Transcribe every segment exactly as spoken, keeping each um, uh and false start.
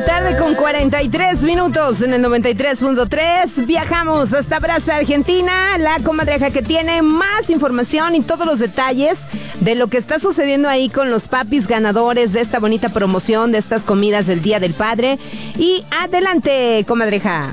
tarde con cuarenta y tres minutos en el noventa y tres punto tres. Viajamos hasta Brazza, Argentina, la comadreja que tiene más información y todos los detalles de lo que está sucediendo ahí con los papis ganadores de esta bonita promoción de estas comidas del Día del Padre. Y adelante, comadreja.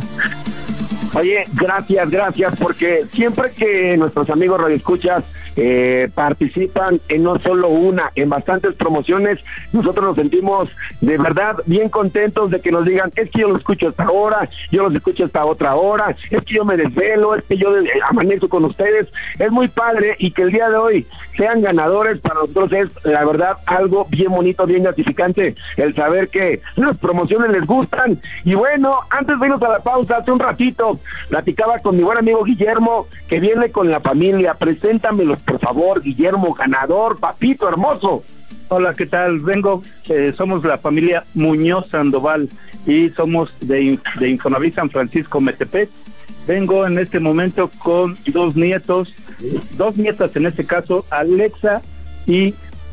Oye, gracias, gracias, porque siempre que nuestros amigos radioescuchas eh, participan en no solo una, en bastantes promociones, nosotros nos sentimos de verdad bien contentos de que nos digan, es que yo lo escucho hasta ahora, yo los escucho hasta otra hora, es que yo me desvelo, es que yo eh, amanezco con ustedes. Es muy padre, y que el día de hoy sean ganadores para nosotros es, la verdad, algo bien bonito, bien gratificante, el saber que las promociones les gustan. Y bueno, antes de irnos a la pausa, hace un ratito platicaba con mi buen amigo Guillermo, que viene con la familia. Preséntamelos, por favor, Guillermo, ganador, papito hermoso. Hola, ¿qué tal? Vengo, eh, somos la familia Muñoz Sandoval y somos de, de Infonavit San Francisco Metepec. Vengo en este momento con dos nietos, dos nietas en este caso, Alexa y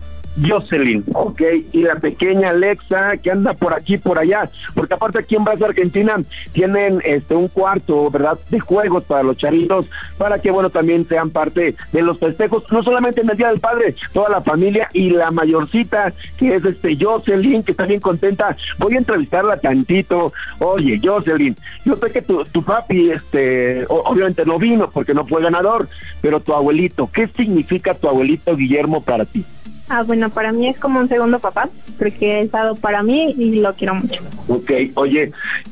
Jocelyn. Ok, y la pequeña Alexa que anda por aquí, por allá, porque aparte aquí en Brazza, Argentina, tienen este un cuarto, ¿verdad?, de juegos para los chavitos, para que, bueno, también sean parte de los festejos, no solamente en el Día del Padre, toda la familia, y la mayorcita, que es este Jocelyn, que está bien contenta. Voy a entrevistarla tantito. Oye, Jocelyn, yo sé que tu, tu papi, este, obviamente no vino porque no fue ganador, pero tu abuelito, ¿qué significa tu abuelito Guillermo para ti? Ah, bueno, para mí es como un segundo papá, porque es dado para mí y lo quiero mucho. Ok, oye,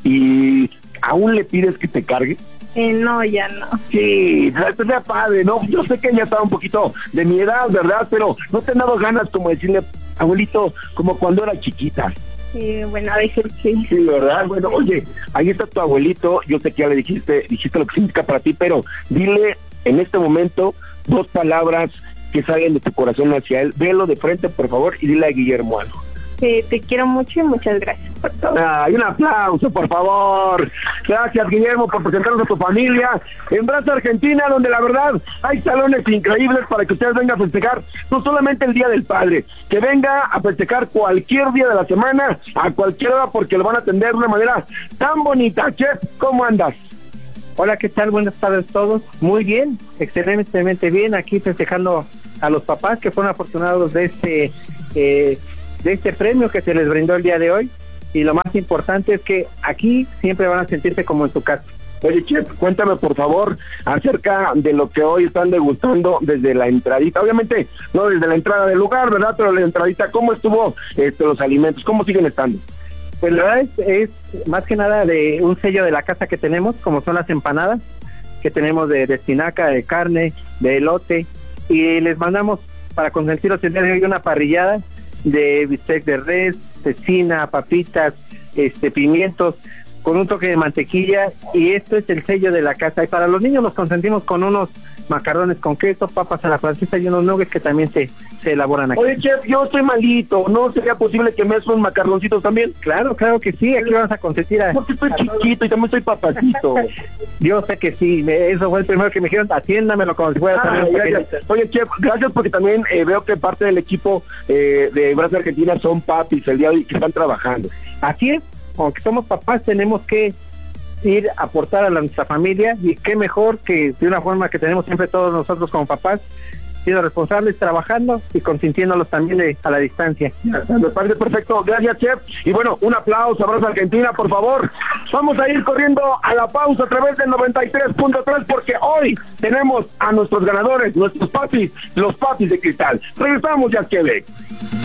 ¿y aún le pides que te cargue? Eh, no, ya no. Sí, sería padre, ¿no? Yo sé que ya estaba un poquito de mi edad, ¿verdad? Pero no te han dado ganas como decirle, abuelito, como cuando era chiquita. Sí, bueno, a veces sí. Sí, ¿verdad? Bueno, oye, ahí está tu abuelito, yo sé que ya le dijiste, dijiste lo que significa para ti, pero dile en este momento dos palabras que salen de tu corazón hacia él. Velo de frente, por favor, y dile a Guillermo algo. Eh, te quiero mucho y muchas gracias por todo. Ay, un aplauso, por favor. Gracias, Guillermo, por presentarnos a tu familia en Brazza, Argentina, donde la verdad hay salones increíbles para que ustedes vengan a festejar no solamente el Día del Padre, que venga a festejar cualquier día de la semana, a cualquier hora, porque lo van a atender de una manera tan bonita. Chef, ¿cómo andas? Hola, ¿qué tal? Buenas tardes a todos. Muy bien, excelentemente bien, aquí festejando a los papás que fueron afortunados de este eh, de este premio que se les brindó el día de hoy. Y lo más importante es que aquí siempre van a sentirse como en su casa. Oye, Chef, cuéntame por favor acerca de lo que hoy están degustando desde la entradita. Obviamente no desde la entrada del lugar, ¿verdad? Pero la entradita, ¿cómo estuvo este, los alimentos? ¿Cómo siguen estando? Pues la verdad es, es más que nada de un sello de la casa que tenemos, como son las empanadas que tenemos de, de espinaca, de carne, de elote, y les mandamos para consentirlos el día de hoy una parrillada de bistec de res, cecina, papitas, este pimientos, con un toque de mantequilla, y esto es el sello de la casa. Y para los niños los consentimos con unos macarrones con queso, papas a la francesa y unos nuggets que también se, se elaboran aquí. Oye, Chef, yo estoy malito, ¿no sería posible que me des unos macarroncitos también? Claro, claro que sí, aquí vamos a consentir a... Porque estoy chiquito y también estoy papacito. Yo sé que sí, eso fue el primero que me dijeron, atiéndamelo como si fuera... Ah, gracias. Oye, Chef, gracias, porque también eh, veo que parte del equipo eh, de Brazza, Argentina son papis el día de hoy que están trabajando. Así es, aunque somos papás tenemos que ir a aportar a la, nuestra familia, y qué mejor que de una forma que tenemos siempre todos nosotros como papás, siendo responsables, trabajando y consintiéndolos también de, a la distancia. Me parece perfecto, gracias, Chef. Y bueno, un aplauso a Brazza, Argentina, por favor. Vamos a ir corriendo a la pausa a través del noventa y tres punto tres, porque hoy tenemos a nuestros ganadores, nuestros papis, los papis de cristal. Regresamos ya, Quebec.